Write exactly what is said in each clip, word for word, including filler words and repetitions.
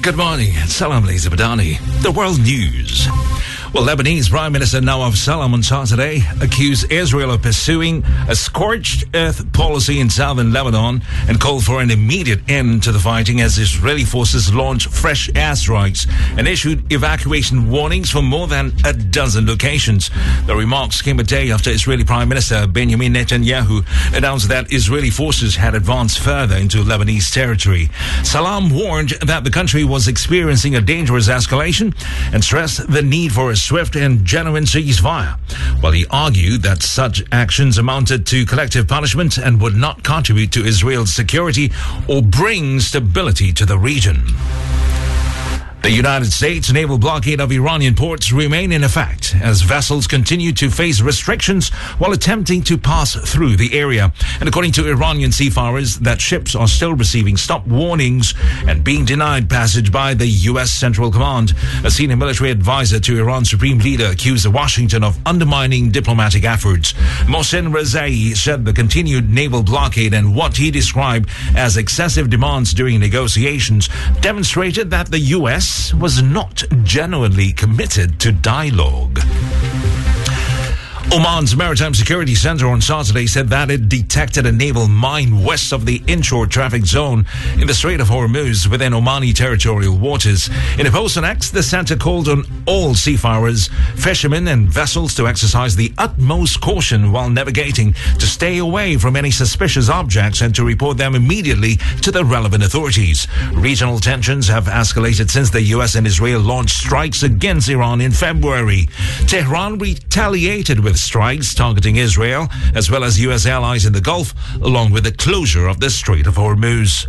Good morning. Salam Liza Badani. The world news. Well, Lebanese Prime Minister Nawaf Salam on Saturday accused Israel of pursuing a scorched earth policy in southern Lebanon and called for an immediate end to the fighting as Israeli forces launched fresh airstrikes and issued evacuation warnings for more than a dozen locations. The remarks came a day after Israeli Prime Minister Benjamin Netanyahu announced that Israeli forces had advanced further into Lebanese territory. Salam warned that the country was experiencing a dangerous escalation and stressed the need for a swift and genuine ceasefire, while he argued that such actions amounted to collective punishment and would not contribute to Israel's security or bring stability to the region. The United States naval blockade of Iranian ports remain in effect as vessels continue to face restrictions while attempting to pass through the area. And according to Iranian seafarers, that ships are still receiving stop warnings and being denied passage by the U S Central Command. A senior military advisor to Iran's supreme leader accused Washington of undermining diplomatic efforts. Mohsen Rezai said the continued naval blockade and what he described as excessive demands during negotiations demonstrated that the U S was not genuinely committed to dialogue. Oman's Maritime Security Center on Saturday said that it detected a naval mine west of the inshore traffic zone in the Strait of Hormuz within Omani territorial waters. In a post on X, the center called on all seafarers, fishermen and vessels to exercise the utmost caution while navigating, to stay away from any suspicious objects and to report them immediately to the relevant authorities. Regional tensions have escalated since the U S and Israel launched strikes against Iran in February. Tehran retaliated with strikes targeting Israel as well as U S allies in the Gulf, along with the closure of the Strait of Hormuz.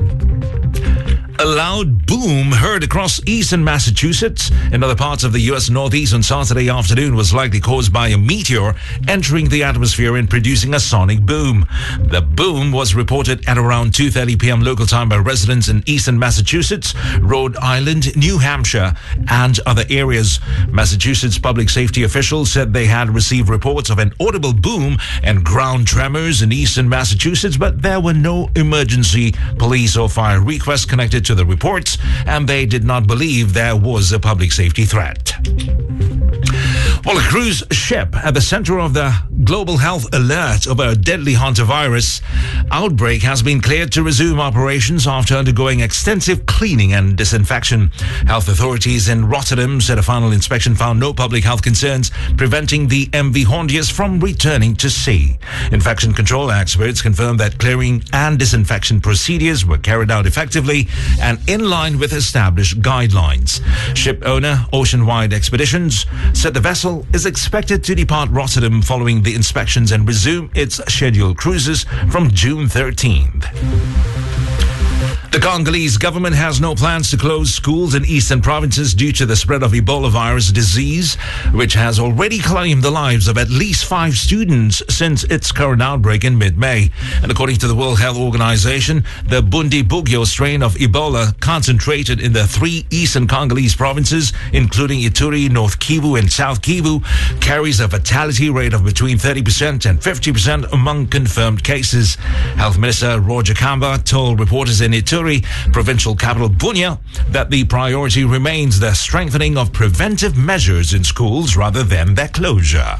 A loud boom heard across eastern Massachusetts and other parts of the U S Northeast on Saturday afternoon was likely caused by a meteor entering the atmosphere and producing a sonic boom. The boom was reported at around two thirty p.m. local time by residents in eastern Massachusetts, Rhode Island, New Hampshire, and other areas. Massachusetts public safety officials said they had received reports of an audible boom and ground tremors in eastern Massachusetts, but there were no emergency, police, or fire requests connected to to the reports, and they did not believe there was a public safety threat. Well, a cruise ship at the center of the global health alert over a deadly hantavirus outbreak has been cleared to resume operations after undergoing extensive cleaning and disinfection. Health authorities in Rotterdam said a final inspection found no public health concerns preventing the M V Hondius from returning to sea. Infection control experts confirmed that clearing and disinfection procedures were carried out effectively and in line with established guidelines. Ship owner Oceanwide Expeditions said the vessel is expected to depart Rotterdam following the inspections and resume its scheduled cruises from June thirteenth. The Congolese government has no plans to close schools in eastern provinces due to the spread of Ebola virus disease, which has already claimed the lives of at least five students since its current outbreak in mid-May. And according to the World Health Organization, the Bundibugyo strain of Ebola concentrated in the three eastern Congolese provinces, including Ituri, North Kivu, and South Kivu, carries a fatality rate of between thirty percent and fifty percent among confirmed cases. Health Minister Roger Kamba told reporters in Ituri, provincial capital Bunia, that the priority remains the strengthening of preventive measures in schools rather than their closure.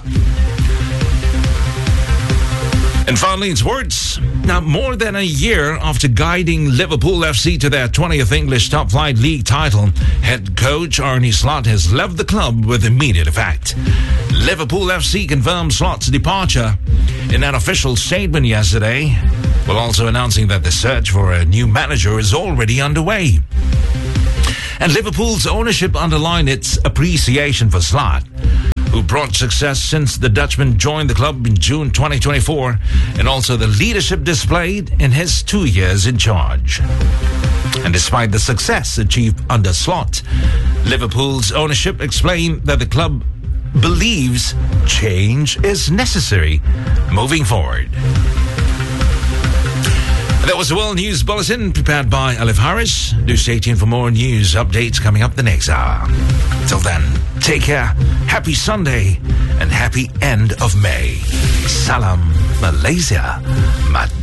And finally, in sports. Now, more than a year after guiding Liverpool F C to their twentieth English Top Flight League title, head coach Arne Slot has left the club with immediate effect. Liverpool F C confirmed Slot's departure in an official statement yesterday, while also announcing that the search for a new manager is already underway. And Liverpool's ownership underlined its appreciation for Slot, who brought success since the Dutchman joined the club in June twenty twenty-four, and also the leadership displayed in his two years in charge. And despite the success achieved under Slot, Liverpool's ownership explained that the club believes change is necessary moving forward. That was the World News Bulletin prepared by Alif Harris. Do stay tuned for more news updates coming up the next hour. Till then, take care, happy Sunday, and happy end of May. Salam Malaysia.